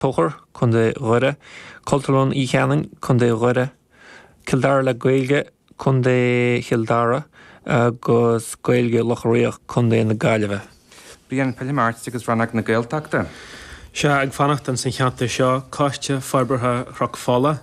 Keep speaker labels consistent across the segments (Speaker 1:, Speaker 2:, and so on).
Speaker 1: tóchar chun de ghuire, Cultarón í cheannain chun de ghuire, Kildare le Gaeilge chun de Kildare, agus Gaeilge Lochraíoch chun de na Gaillimhe.
Speaker 2: Brian Pellimart agus rannach na Gaeltachta.
Speaker 3: Se ag fannacht an san cheanta seo cáiste farbartha Rockfalla,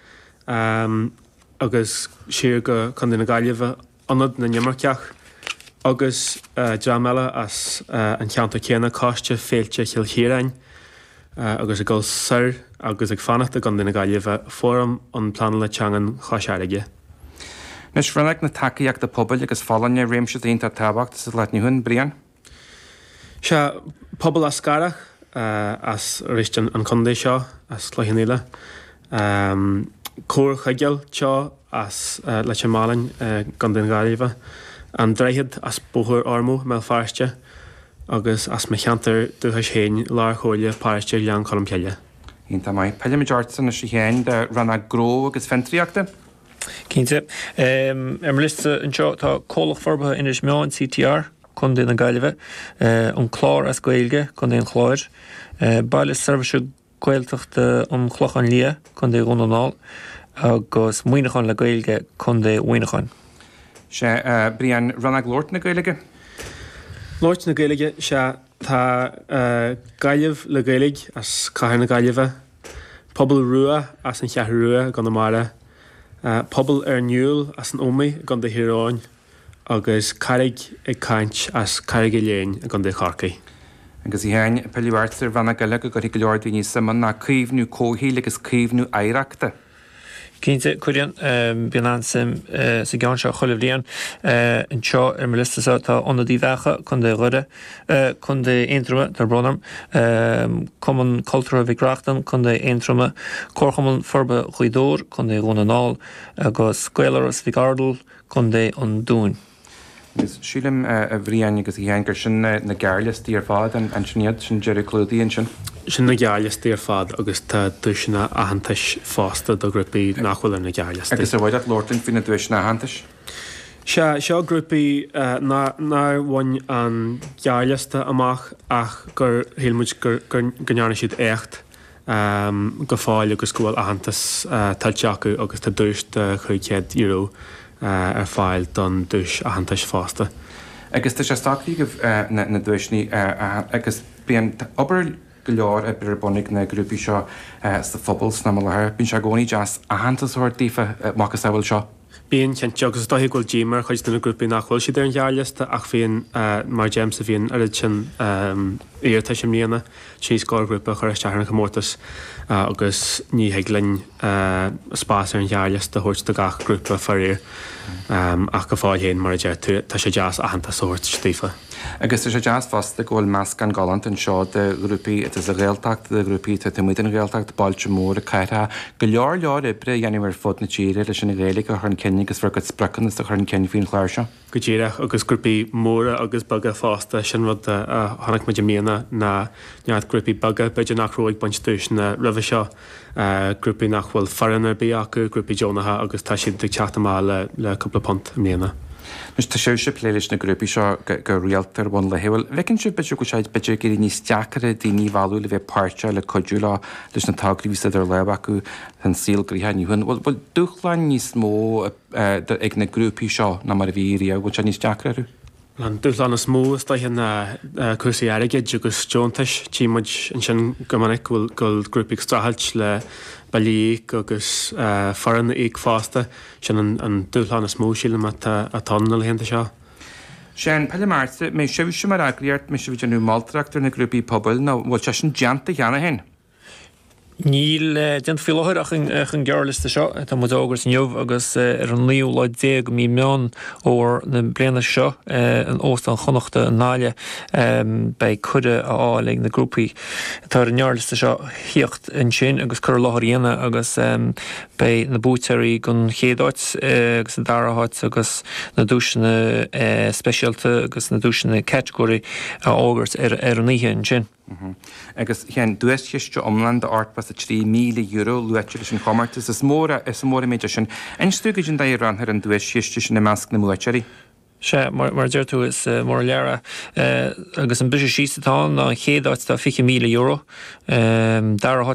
Speaker 3: agus siar go chun de na Gaillimhe anad na Nimmerceach, agus dramela as an cheanta chéanna cáiste féilte Chilchéireain, agus ag sir agus ag fannacht a gan de na Gaillimhe fóram an plan le teangan cháiseaige.
Speaker 2: Nes rannach na takeíach de pobl agus fálanne réimse daonnta tábhacht sa leitní hunn, Brian?
Speaker 3: Se pobl as scarach as rist an condé seo as chluicheanile. Cór chaigeal seo as le málainn gan de na Gaillimhe. An dreichead as bóthar ormú me fearste agus as me cheantar dúthas chéin lár chóile páiste lean colm ceile.
Speaker 2: Ínta mai. Pellim Georgeson na si chéin de ranna gró agus fentriíachta?
Speaker 1: Cínte. Mar liste an seo tá cólach forbartha inis meáin CTR chun de na Gaillimhe, an chlár as Gaeilge chun de an chláir, baile servise Gaeltachta an chlochan lia chun de Ghonanál, agus muoinechan le Gaeilge chun de Uoinechan.
Speaker 2: Se Brian rannach Lort na Gaeilge?
Speaker 3: Lort na Gaeilge se tá Gaillimh le Gaeilge as caithear na Gaillimhe, pobl rua as an cheathair rua gan na mara, pobl nniuil as an ómaí gan de Hiráin, agus carrig ag caint as carrig I léin gan de Charcaí.
Speaker 2: Agus I héin Pelliwartar ranna Gaeilge go go leor daoine saman na cíomhnú cóthaíle agus cíomhnú éireachta.
Speaker 1: Cínte chuireann bíonn an sim sa gceann seo chuilimh líon an seo mar lista tá ionadaí bheacha chun de ghuire chun de aontrama tar bronarm cumann cultúra bhí greachtan chun de aontrama córchamann forba chuidóir chun de Ghonanál agus scaoileras bhí gardal chun de an dún.
Speaker 2: Agus sílim a bhríon agus I héin gur sin na gearlas tí ar fád an sinnéad sin Jerry Clúdaí sin.
Speaker 3: Sin na gearlas tí ar fád agus tá dúisina ahantais fásta do grúpaí nachhfuil na gearlas.
Speaker 2: Agus a bhaideach Lortain fin na dúisina ahantais?
Speaker 3: Seo grúpaí ná bhain an gearlasta amach ach gur héilmuid gur nearna siad écht go fáil agus gúil ahantas tailteacu agus tá dúist €100 ar fáil don dúis ahantais fásta.
Speaker 2: Agus tá sé staachí na dúisní agus bíon obair go leor a bir bonnig na grúpi seo sa phobals na malair. Bín se gcónaí jazz ahantas o'r dífa machas bhfuil seo?
Speaker 3: Bíon ceint agus dahí ghfuil dímar chuid na grúpi nachhfuil siad ar an gearlasta ach bhíon mar James a bhíon ar sin íorta sem líana síos gáilgrúpa chuir isteachna chomórtas agus ní heaglainn spás ar an gearlasta thuirt do gach grúpa farir ach go fáil héin mar tá sé jazz ahantas o'r stífa.
Speaker 2: Agus is sé jazz fasta ghfuil measc an galant an seo de grúpi it is a réaltacht de grúpi tá muid an réaltacht bailte mór a caitha go leor ibre dhéanamh ar fud na tíre leis an Gaeilge a chun cinnig agus bhar go sprecannas a chun cin fín chláir seo.
Speaker 3: Go ddíireach agus grúpi móra agus baga fásta sin rud a tháinig muid miana na nead grúpi baga beidir nach roiig baint dúis na rih seo grúpi nachhfuil faran ar bí acu grúpi Jonatha agus tá siad ag teachta má le cúpla pont miana.
Speaker 2: Nus tá séise pléiles na grúpi seo go rialtar bhain le héil. Bhecinn siú beidir go seid beidir gurí níos deachara daoine bhú le bheith páirte le codúla leis na tágríhí ar leba acu an síl gríthe nniuhann. Bhfuil dúchláin níos mó ag na grúpi seo na mar bhíí a bhfuil se níos deachraú?
Speaker 3: An dúchláin na smó is na cuasaí airige agus Jontais tímuid an sin gomannic bhfuil grúpiigh strahailt le bailí agus faran ag fásta sin an dúchláin na smó síle atá na lehénta seo.
Speaker 2: Sean Pellimart, mé sibh mar agriart me sibh anú maltrachtar na grúpi pobl na bhfuil se sin deanta cheanna hen.
Speaker 1: Níl den fiáthir ach an gearlasta seo tá mu águs neomh agus ar an líú le 10 mí meán ó na bliana seo an óst an chonachta an náile bei cuide áil ag na grúpaí tá an gearlasta seo hiocht in sin agus chur láthíana agus bei na búteirí gon chéadáit agus an daraáit agus na dúisina speisialta agus na dúisina categorí águrt ar an ihe in sin.
Speaker 2: Agus chéan dúisiste omland a art was a €3,000 luaite sin chomartas is móra méidir sin. Ein stúga sin dair ran ar an dúisiste sin na measc na muaiteirí?
Speaker 1: Se mar deirú is mór leara agus an bise síán ná chéadáit tá €50,000 dar